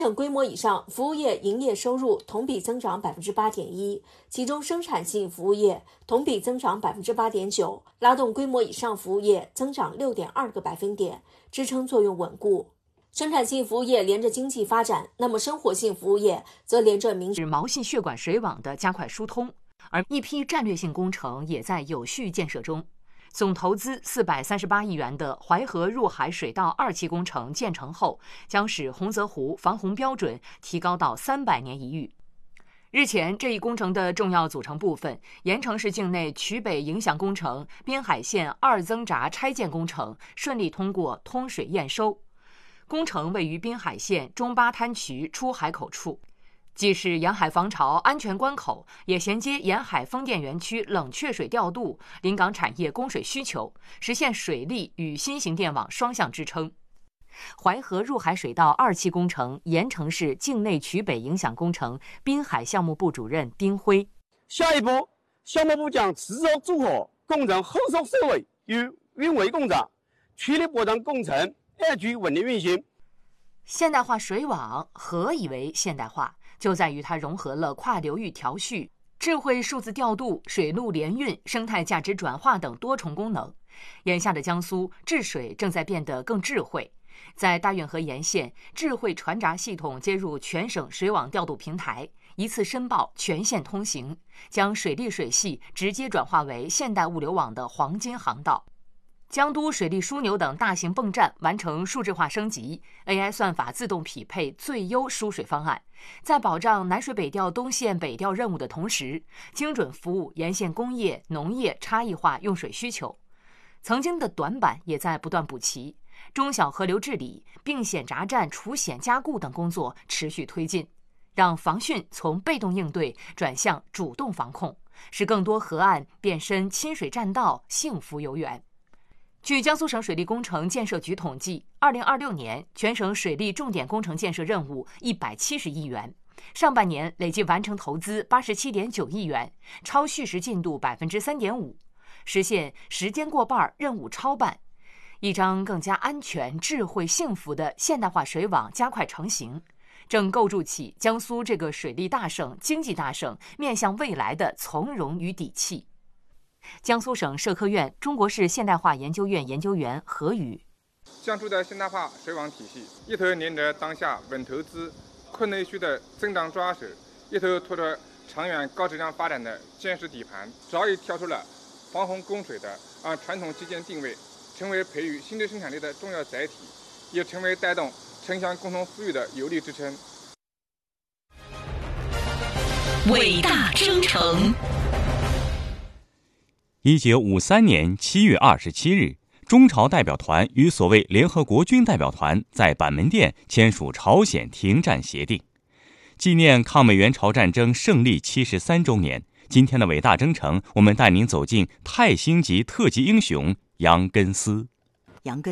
等规模以上服务业营业收入同比增长 8.1%， 其中生产性服务业同比增长 8.9%， 拉动规模以上服务业增长 6.2个百分点，支撑作用稳固。生产性服务业连着经济发展，那么生活性服务业则连着民毛细血管水网的加快疏通，而一批战略性工程也在有序建设中。总投资438亿元的淮河入海水道2期工程建成后，将使洪泽湖防洪标准提高到300年一遇。日前，这一工程的重要组成部分盐城市境内衢北影响工程滨海线2增闸拆建工程顺利通过通水验收。工程位于滨海线中巴滩渠出海口处，既是沿海防潮安全关口，也衔接沿海风电园区冷却水调度、临港产业供水需求，实现水利与新型电网双向支撑。淮河入海水道2期工程盐城市境内衢北影响工程滨海项目部主任丁辉： 下一步，项目部将持续做好工程后续收尾与运维工作，全力保障工程安全稳定运行。 现代化水网何以为现代化？就在于它融合了跨流域调序、智慧数字调度、水陆联运、生态价值转化等多重功能。眼下的江苏治水正在变得更智慧，在大运河沿线，智慧传闸系统接入全省水网调度平台，一次申报全线通行，将水利水系直接转化为现代物流网的黄金航道。江都水利枢纽等大型泵站完成数字化升级 ，AI 算法自动匹配最优输水方案，在保障南水北调东线北调任务的同时，精准服务沿线工业、农业差异化用水需求。曾经的短板也在不断补齐，中小河流治理、并险闸站除险加固等工作持续推进，让防汛从被动应对转向主动防控，使更多河岸变身亲水栈道、幸福游园。据江苏省水利工程建设局统计，2026年全省水利重点工程建设任务170亿元，上半年累计完成投资87.9亿元，超叙时进度3.5%，实现时间过半、任务超办。一张更加安全、智慧、幸福的现代化水网加快成型，正构筑起江苏这个水利大省、经济大省面向未来的从容与底气。江苏省社科院中国式现代化研究院研究员何宇： 江苏的现代化水网体系，一头连着当下稳投资、扩内需的增长抓手，一头托着长远高质量发展的坚实底盘，早已跳出了防洪供水的传统基建定位，成为培育新质生产力的重要载体，也成为带动城乡共同富裕的有力支撑。 伟大征程。 1953年7月27日，中朝代表团与所谓联合国军代表团在板门店签署朝鲜停战协定，纪念抗美援朝战争胜利73周年。今天的伟大征程，我们带您走进泰星级特级英雄杨根思。